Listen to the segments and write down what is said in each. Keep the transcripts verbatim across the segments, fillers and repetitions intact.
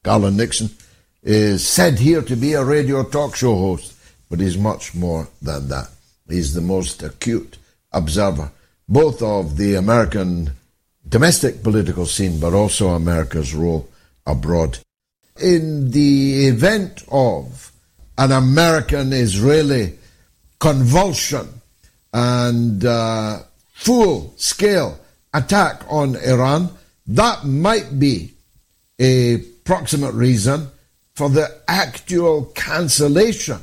Garland Nixon, is said here to be a radio talk show host, but he's much more than that. He's the most acute observer, both of the American domestic political scene, but also America's role abroad. In the event of an American-Israeli convulsion and uh, full-scale attack on Iran, that might be a proximate reason for the actual cancellation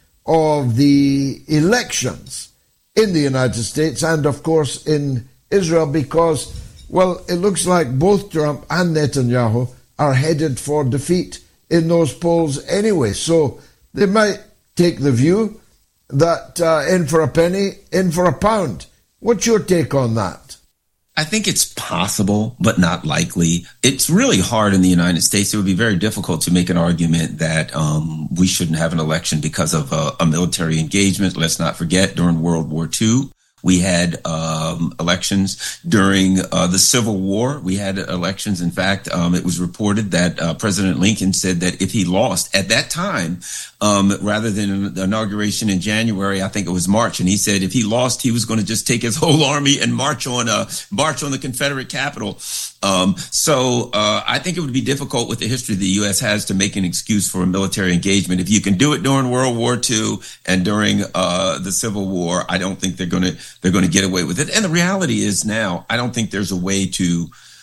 of the elections in the United States and, of course, in Israel, because, well, it looks like both Trump and Netanyahu are headed for defeat in those polls anyway. So they might take the view that uh, in for a penny, in for a pound. What's your take on that? I think it's possible, but not likely. It's really hard in the United States. It would be very difficult to make an argument that um, we shouldn't have an election because of a, a military engagement. Let's not forget, during World War Two, we had um, elections. During uh, the Civil War, we had elections. In fact, um, it was reported that uh, President Lincoln said that if he lost at that time, um, rather than the inauguration in January, I think it was March, and he said if he lost, he was going to just take his whole army and march on uh, march on the Confederate capital. Um, so uh, I think it would be difficult with the history the U S has to make an excuse for a military engagement. If you can do it during World War Two and during uh, the Civil War, I don't think they're going to they're going to get away with it. And the reality is now, I don't think there's a way to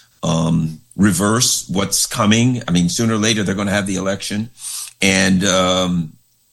um, reverse what's coming. I mean, sooner or later, they're going to have the election. And um,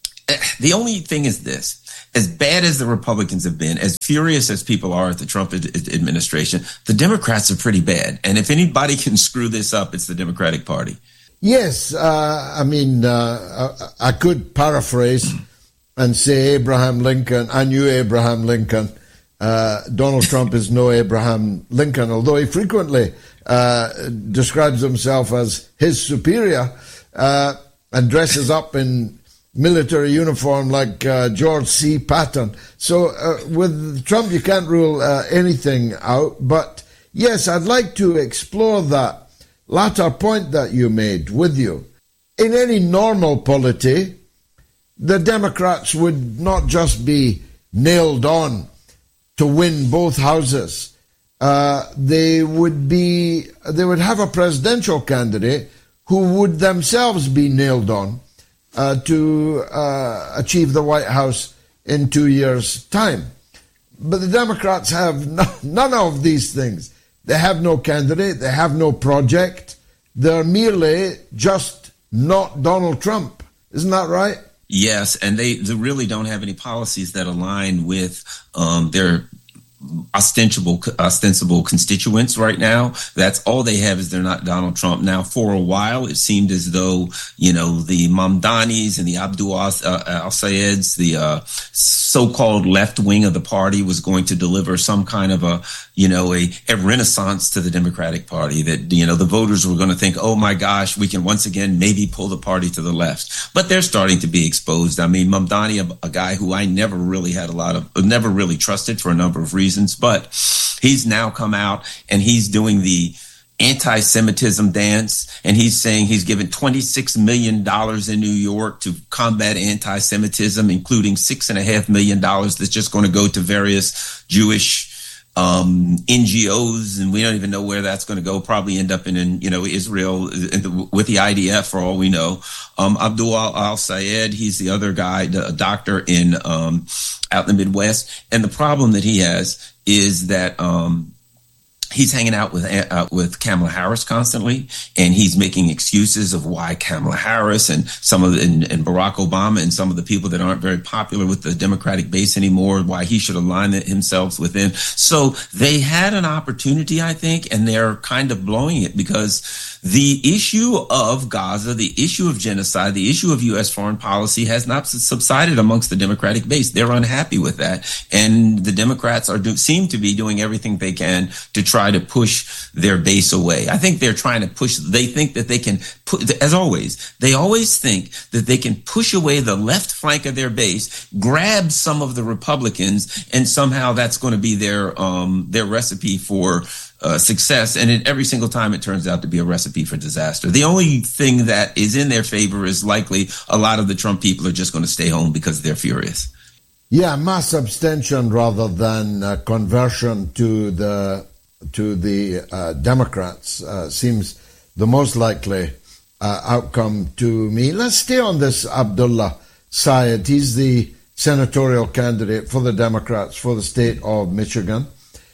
the only thing is this. As bad as the Republicans have been, as furious as people are at the Trump ad- administration, the Democrats are pretty bad. And if anybody can screw this up, it's the Democratic Party. Yes, uh, I mean, uh, I, I could paraphrase and say Abraham Lincoln, I knew Abraham Lincoln. Uh, Donald Trump is no Abraham Lincoln, although he frequently uh, describes himself as his superior uh, and dresses up in military uniform like uh, George C. Patton. So uh, with Trump, you can't rule uh, anything out. But yes, I'd like to explore that latter point that you made with you. In any normal polity, the Democrats would not just be nailed on to win both houses. Uh, they would be, they would have a presidential candidate who would themselves be nailed on Uh, to uh, achieve the White House in two years' time. But the Democrats have no, none of these things. They have no candidate. They have no project. They're merely just not Donald Trump. Isn't that right? Yes, and they, they really don't have any policies that align with um, their ostensible ostensible constituents right now. That's all they have, is they're not Donald Trump. Now, for a while, it seemed as though, you know, the Mamdanis and the Abdul al-Sayeds, the uh, so-called left wing of the party, was going to deliver some kind of a, you know, a, a renaissance to the Democratic Party, that, you know, the voters were going to think, oh my gosh, we can once again maybe pull the party to the left. But they're starting to be exposed. I mean, Mamdani, a, a guy who I never really had a lot of, never really trusted for a number of reasons, but he's now come out and he's doing the anti-Semitism dance, and he's saying he's given twenty-six million dollars in New York to combat anti-Semitism, including six and a half million dollars that's just going to go to various Jewish um, N G Os, and we don't even know where that's going to go. Probably end up in, in you know, Israel with the I D F, for all we know. Um, Abdul al-Sayed, he's the other guy, a doctor in um, out in the Midwest, and the problem that he has is that um, he's hanging out with uh, with Kamala Harris constantly, and he's making excuses of why Kamala Harris and some of the, and, and Barack Obama and some of the people that aren't very popular with the Democratic base anymore, why he should align himself with them. So they had an opportunity, I think, and they're kind of blowing it, because the issue of Gaza, the issue of genocide, the issue of U S foreign policy has not subsided amongst the Democratic base. They're unhappy with that, and the Democrats are do, seem to be doing everything they can to try to push their base away. I think they're trying to push, they think that they can, put, as always, they always think that they can push away the left flank of their base, grab some of the Republicans, and somehow that's going to be their um, their recipe for uh, success. And it, every single time it turns out to be a recipe for disaster. The only thing that is in their favor is likely a lot of the Trump people are just going to stay home because they're furious. Yeah, mass abstention rather than uh, conversion to the to the uh, Democrats uh, seems the most likely uh, outcome to me. Let's stay on this Abdullah Syed. He's the senatorial candidate for the Democrats for the state of Michigan.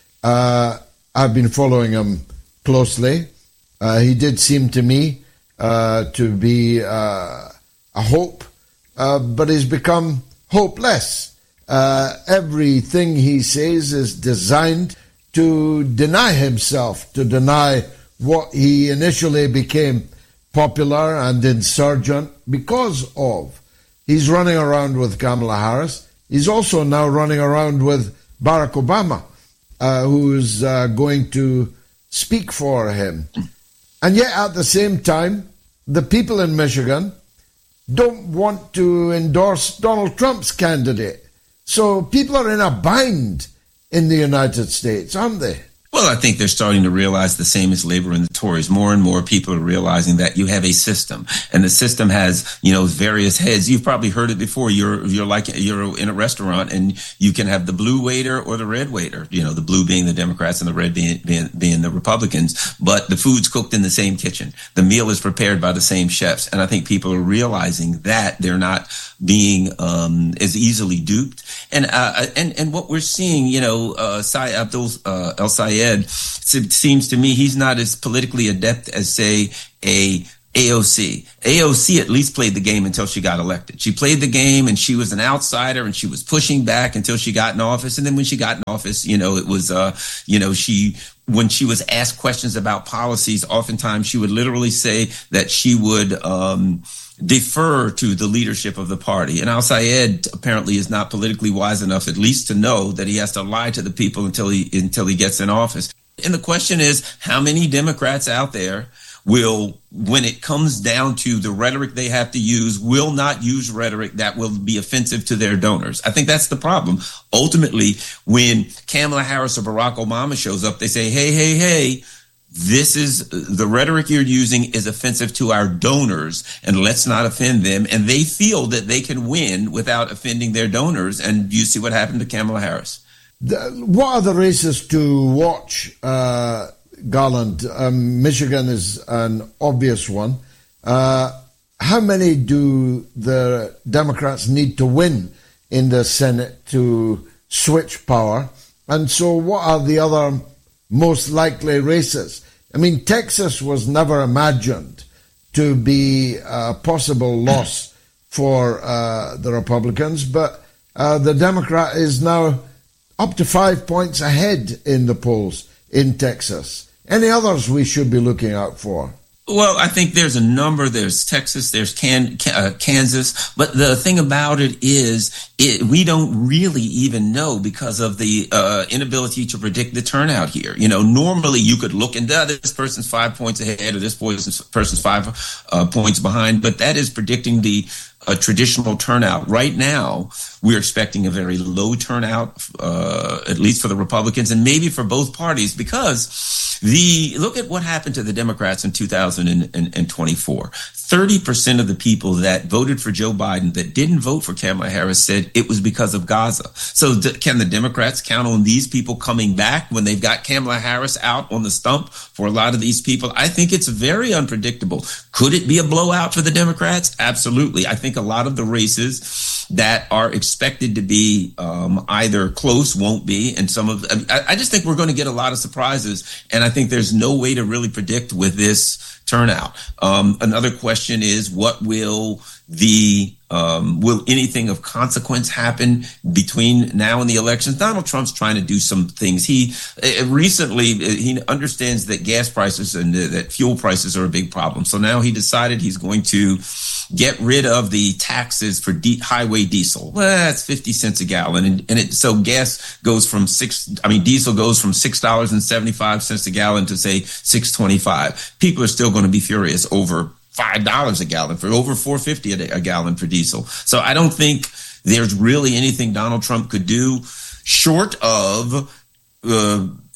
Uh, I've been following him closely. Uh, he did seem to me uh, to be uh, a hope, uh, but he's become hopeless. Uh, everything he says is designed to deny himself, to deny what he initially became popular and insurgent because of. He's running around with Kamala Harris. He's also now running around with Barack Obama, uh, who's uh, going to speak for him. And yet at the same time, the people in Michigan don't want to endorse Donald Trump's candidate. So people are in a bind in the United States, aren't they? Well, I think they're starting to realize the same as Labor and the Tories. More and more people are realizing that you have a system, and the system has, you know, various heads. You've probably heard it before. You're you're like you're in a restaurant, and you can have the blue waiter or the red waiter. You know, the blue being the Democrats and the red being being, being the Republicans. But the food's cooked in the same kitchen. The meal is prepared by the same chefs, and I think people are realizing that they're not being um, as easily duped. And uh, and and what we're seeing, you know, uh, Sy Abdul uh, El Sayed, it seems to me he's not as politically adept as, say, a A O C. A O C at least played the game until she got elected. She played the game, and she was an outsider, and she was pushing back until she got in office. And then when she got in office, you know, it was, uh, you know, she. When she was asked questions about policies, oftentimes she would literally say that she would um, defer to the leadership of the party. And Al Sayed apparently is not politically wise enough, at least to know that he has to lie to the people until he until he gets in office. And the question is, how many Democrats out there will, when it comes down to the rhetoric they have to use, will not use rhetoric that will be offensive to their donors? I think that's the problem. Ultimately, when Kamala Harris or Barack Obama shows up, they say, hey, hey, hey, this is the rhetoric you're using is offensive to our donors, and let's not offend them. And they feel that they can win without offending their donors. And you see what happened to Kamala Harris. The, what are the races to watch, uh, Garland? Um, Michigan is an obvious one. Uh, how many do the Democrats need to win in the Senate to switch power? And so what are the other most likely races? I mean, Texas was never imagined to be a possible loss for uh, the Republicans, but uh, the Democrat is now up to five points ahead in the polls in Texas. Any others we should be looking out for? Well, I think there's a number. There's Texas, there's Can, uh, Kansas. But the thing about it is it, we don't really even know because of the uh, inability to predict the turnout here. You know, normally you could look and uh, this person's five points ahead or this person's five uh, points behind. But that is predicting the a traditional turnout. Right now, we're expecting a very low turnout, uh, at least for the Republicans and maybe for both parties, because the look at what happened to the Democrats in two thousand twenty-four. thirty percent of the people that voted for Joe Biden that didn't vote for Kamala Harris said it was because of Gaza. So th- can the Democrats count on these people coming back when they've got Kamala Harris out on the stump for a lot of these people? I think it's very unpredictable. Could it be a blowout for the Democrats? Absolutely. I think a lot of the races that are expected to be um, either close won't be, and some of I, I just think we're going to get a lot of surprises, and I think there's no way to really predict with this turnout. Um, another question is, what will the um, will anything of consequence happen between now and the elections? Donald Trump's trying to do some things. He uh, recently uh, he understands that gas prices and uh, that fuel prices are a big problem. So now he decided he's going to get rid of the taxes for de- highway diesel. Well, that's fifty cents a gallon, and, and it so gas goes from six. I mean, diesel goes from six dollars and seventy five cents a gallon to say six twenty five. People are still going to be furious over five dollars a gallon, for over four fifty a, a gallon for diesel. So I don't think there's really anything Donald Trump could do short of uh,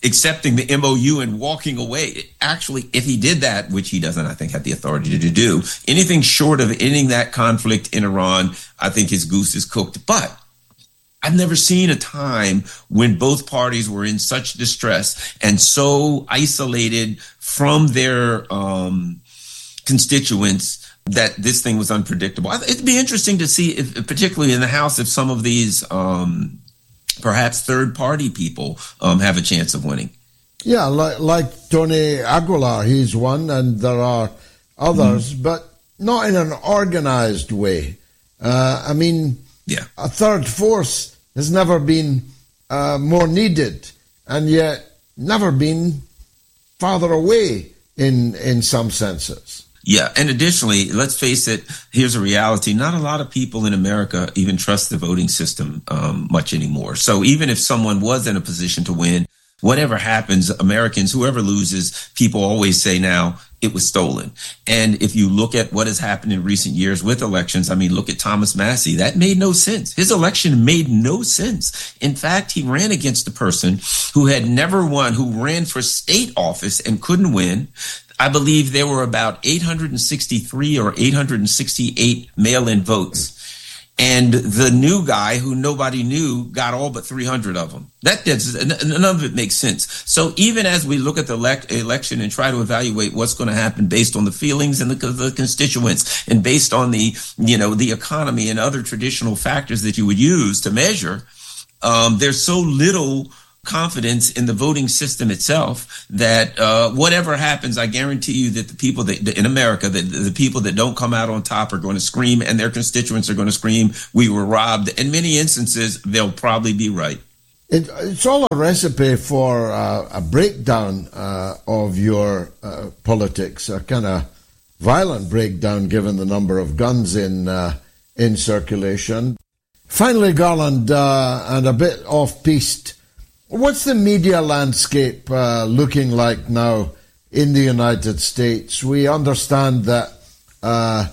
accepting the M O U and walking away. Actually, if he did that, which he doesn't, I think, have the authority to do, anything short of ending that conflict in Iran, I think his goose is cooked. But I've never seen a time when both parties were in such distress and so isolated from their um, constituents that this thing was unpredictable. It'd be interesting to see, if, particularly in the House, if some of these um, perhaps third-party people um, have a chance of winning. Yeah, like, like Tony Aguilar, he's one, and there are others, mm-hmm. but not in an organized way. Uh, I mean, yeah. a third force has never been uh, more needed, and yet never been farther away in in some senses. Yeah, and additionally, let's face it, here's a reality. Not a lot of people in America even trust the voting system um, much anymore. So even if someone was in a position to win, whatever happens, Americans, whoever loses, people always say now, it was stolen. And if you look at what has happened in recent years with elections, I mean, look at Thomas Massie. That made no sense. His election made no sense. In fact, he ran against a person who had never won, who ran for state office and couldn't win. I believe there were about eight hundred sixty-three or eight hundred sixty-eight mail-in votes. And the new guy who nobody knew got all but three hundred of them. That does, none of it makes sense. So even as we look at the elect, election and try to evaluate what's going to happen based on the feelings and the, the constituents and based on the, you know, the economy and other traditional factors that you would use to measure, um, there's so little confidence in the voting system itself that uh, whatever happens, I guarantee you that the people that in America, that the people that don't come out on top are going to scream, and their constituents are going to scream, we were robbed. In many instances, they'll probably be right. It, it's all a recipe for uh, a breakdown uh, of your uh, politics, a kind of violent breakdown given the number of guns in uh, in circulation. Finally, Garland, uh, and a bit off-piste, what's the media landscape uh, looking like now in the United States? We understand that uh,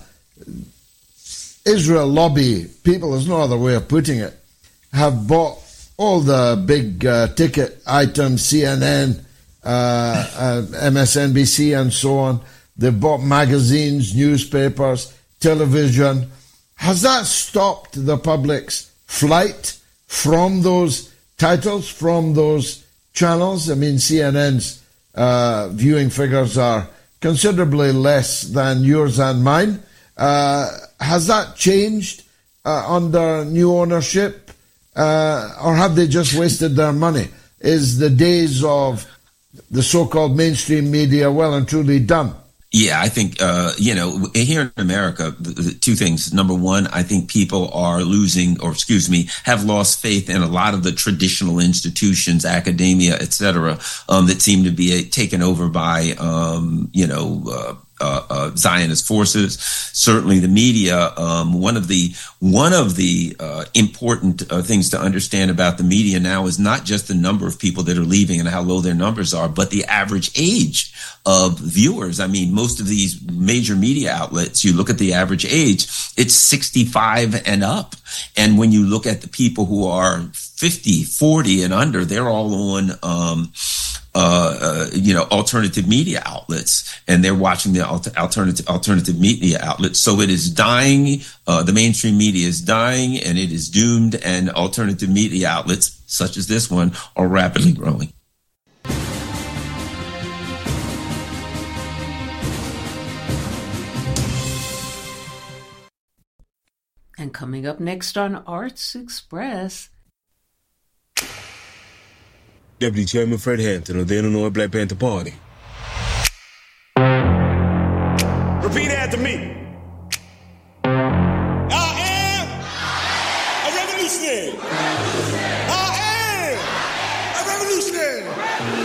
Israel lobby people, there's no other way of putting it, have bought all the big uh, ticket items, C N N, uh, uh, M S N B C, and so on. They've bought magazines, newspapers, television. Has that stopped the public's flight from those titles, from those channels? I mean, C N N's uh, viewing figures are considerably less than yours and mine. Uh, has that changed uh, under new ownership, uh, or have they just wasted their money? Is the days of the so-called mainstream media well and truly done? Yeah, I think, uh, you know, here in America, the, the two things. Number one, I think people are losing, or excuse me, have lost faith in a lot of the traditional institutions, academia, et cetera, um, that seem to be uh, taken over by, um, you know, uh, Uh, uh, Zionist forces. Certainly, the media. Um, one of the one of the uh, important uh, things to understand about the media now is not just the number of people that are leaving and how low their numbers are, but the average age of viewers. I mean, most of these major media outlets, you look at the average age, it's sixty-five and up. And when you look at the people who are fifty, forty and under, they're all on, um, uh, uh, you know, alternative media outlets, and they're watching the alter- alternative alternative media outlets. So it is dying. Uh, the mainstream media is dying, and it is doomed. And alternative media outlets, such as this one, are rapidly growing. And coming up next on Arts Express, Deputy Chairman Fred Hampton of the Illinois Black Panther Party. Repeat after me. I am a revolutionary. I am a revolutionary.